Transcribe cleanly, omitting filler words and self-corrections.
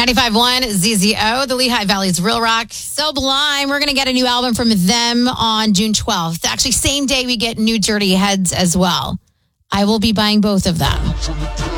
95.1 ZZO, the Lehigh Valley's Real Rock. Sublime. We're going to get a new album from them on June 12th. Actually, same day we get New Dirty Heads as well. I will be buying both of them.